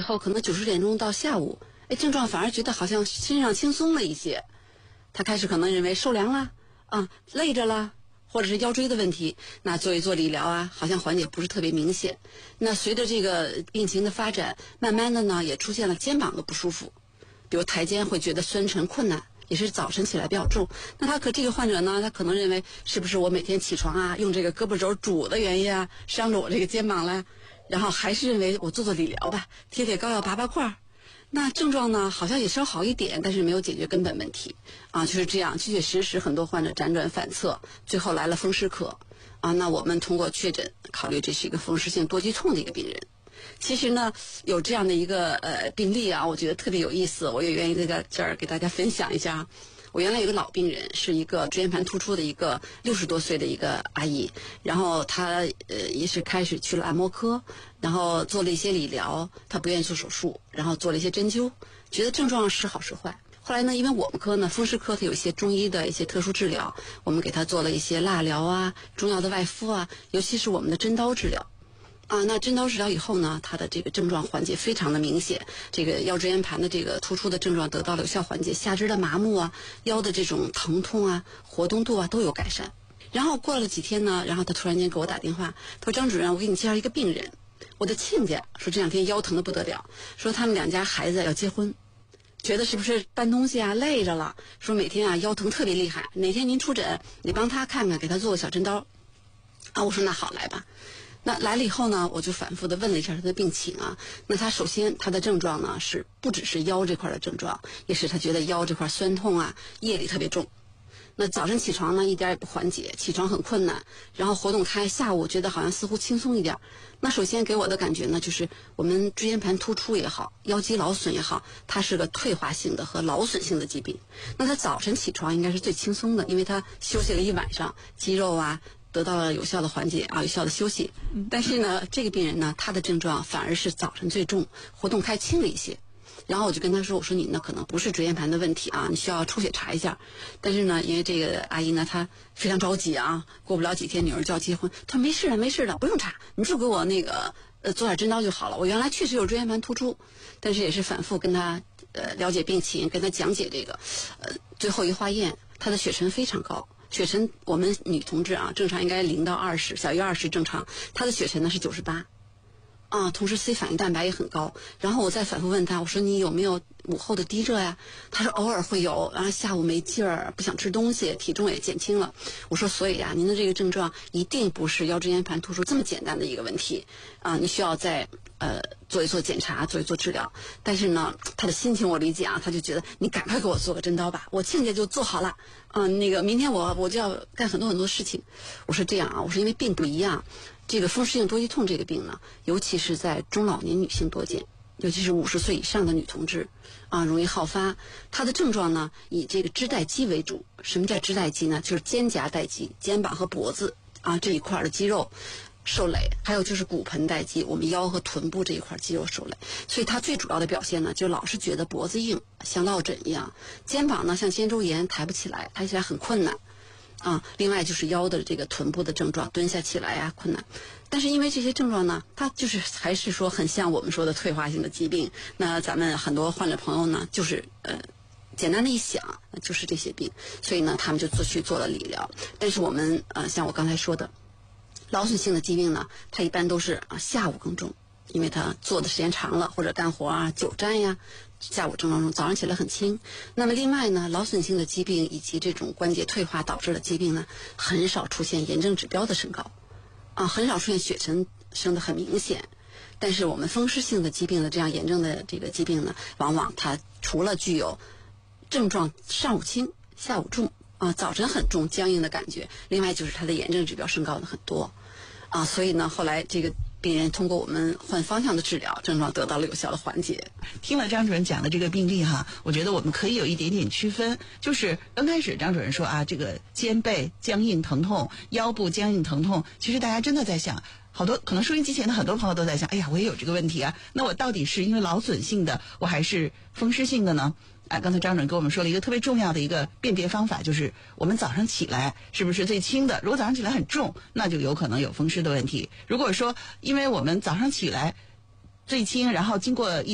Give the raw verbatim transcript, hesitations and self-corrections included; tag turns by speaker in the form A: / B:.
A: 后，可能九十点钟到下午，哎，症状反而觉得好像身上轻松了一些。他开始可能认为受凉了啊，累着了，或者是腰椎的问题，那做一做理疗啊，好像缓解不是特别明显。那随着这个病情的发展，慢慢的呢也出现了肩膀的不舒服，比如抬肩会觉得酸沉困难，也是早晨起来比较重。那他可这个患者呢，他可能认为是不是我每天起床啊，用这个胳膊肘拄的原因啊，伤着我这个肩膀了，然后还是认为我做做理疗吧，贴贴膏药拔拔罐儿。那症状呢好像也稍好一点，但是没有解决根本问题啊，就是这样，确确实实很多患者辗转反侧，最后来了风湿科啊。那我们通过确诊考虑这是一个风湿性多肌痛的一个病人。其实呢有这样的一个呃病例啊，我觉得特别有意思，我也愿意在这儿给大家分享一下。我原来有个老病人，是一个椎间盘突出的一个六十多岁的一个阿姨，然后她呃也是开始去了按摩科，然后做了一些理疗，她不愿意做手术，然后做了一些针灸，觉得症状时好时坏。后来呢，因为我们科呢风湿科它有一些中医的一些特殊治疗，我们给她做了一些蜡疗啊、中药的外敷啊，尤其是我们的针刀治疗。啊，那针刀治疗以后呢，他的这个症状缓解非常的明显，这个腰椎间盘的这个突出的症状得到了有效缓解，下肢的麻木啊，腰的这种疼痛啊、活动度啊都有改善。然后过了几天呢，然后他突然间给我打电话，他说张主任，我给你介绍一个病人，我的亲家说这两天腰疼的不得了，说他们两家孩子要结婚，觉得是不是搬东西啊累着了，说每天啊腰疼特别厉害，哪天您出诊你帮他看看，给他做个小针刀啊。我说那好，来吧。那来了以后呢，我就反复的问了一下他的病情啊。那他首先他的症状呢是不只是腰这块的症状，也是他觉得腰这块酸痛啊，夜里特别重。那早晨起床呢一点也不缓解，起床很困难，然后活动开，下午觉得好像似乎轻松一点。那首先给我的感觉呢，就是我们椎间盘突出也好，腰肌劳损也好，它是个退化性的和劳损性的疾病。那他早晨起床应该是最轻松的，因为他休息了一晚上，肌肉啊得到了有效的缓解啊，有效的休息。但是呢，这个病人呢，他的症状反而是早晨最重，活动开轻了一些。然后我就跟他说，我说你呢可能不是椎间盘的问题啊，你需要抽血查一下。但是呢，因为这个阿姨呢，她非常着急啊，过不了几天女儿就要结婚，她说没事的，没事的，不用查，你就给我那个呃做点针刀就好了。我原来确实有椎间盘突出，但是也是反复跟她呃了解病情，跟她讲解这个，呃，最后一化验，她的血沉非常高。血沉我们女同志啊，正常应该零到二十，小于二十正常，她的血沉呢是九十八。啊，同时 C 反应蛋白也很高。然后我再反复问他，我说你有没有午后的低热呀？他说偶尔会有，然后下午没劲儿，不想吃东西，体重也减轻了。我说所以啊，您的这个症状一定不是腰椎间盘突出这么简单的一个问题啊，你需要再呃做一做检查，做一做治疗。但是呢，他的心情我理解啊，他就觉得你赶快给我做个针刀吧，我亲家就做好了。嗯，那个明天我我就要干很多很多事情。我说这样啊，我说因为病不一样。这个风湿性多肌痛这个病呢，尤其是在中老年女性多见，尤其是五十岁以上的女同志啊，容易好发。它的症状呢，以这个肢带肌为主。什么叫肢带肌呢？就是肩胛带肌，肩膀和脖子啊这一块的肌肉受累，还有就是骨盆带肌，我们腰和臀部这一块肌肉受累。所以它最主要的表现呢，就老是觉得脖子硬，像落枕一样；肩膀呢，像肩周炎，抬不起来，抬起来很困难。啊，另外就是腰的这个臀部的症状，蹲下起来呀、啊、困难。但是因为这些症状呢，它就是还是说很像我们说的退化性的疾病。那咱们很多患者朋友呢，就是呃简单的一想，就是这些病，所以呢，他们就做去做了理疗。但是我们呃像我刚才说的，劳损性的疾病呢，它一般都是啊下午更重，因为他做的时间长了，或者干活啊、久站呀。下午症状中，早上起来很轻。那么另外呢，劳损性的疾病以及这种关节退化导致的疾病呢，很少出现炎症指标的升高，啊，很少出现血沉升得很明显。但是我们风湿性的疾病的这样炎症的这个疾病呢，往往它除了具有症状上午轻、下午重啊，早晨很重僵硬的感觉，另外就是它的炎症指标升高的很多啊，所以呢，后来这个病人通过我们换方向的治疗，症状得到了有效的缓解。
B: 听了张主任讲的这个病例哈，我觉得我们可以有一点点区分，就是刚开始张主任说啊，这个肩背僵硬疼痛，腰部僵硬疼痛，其实大家真的在想，好多可能收音机前的很多朋友都在想，哎呀，我也有这个问题啊，那我到底是因为劳损性的，我还是风湿性的呢？啊，刚才张主任跟我们说了一个特别重要的一个辨别方法，就是我们早上起来是不是最轻的？如果早上起来很重，那就有可能有风湿的问题。如果说因为我们早上起来最轻，然后经过一